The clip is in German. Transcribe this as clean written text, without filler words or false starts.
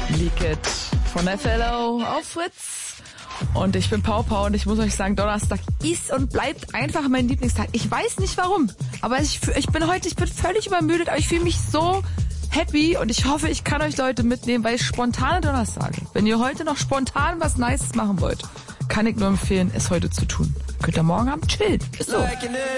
Leak It von FLO auf Fritz. Und ich bin Pau Pau und ich muss euch sagen, Donnerstag ist und bleibt einfach mein Lieblingstag. Ich weiß nicht warum, aber ich bin völlig übermüdet, aber ich fühle mich so happy und ich hoffe, ich kann euch Leute mitnehmen, weil ich spontane Donnerstage. Wenn ihr heute noch spontan was Nices machen wollt, kann ich nur empfehlen, es heute zu tun. Könnt ihr morgen Abend chillen. Ist so.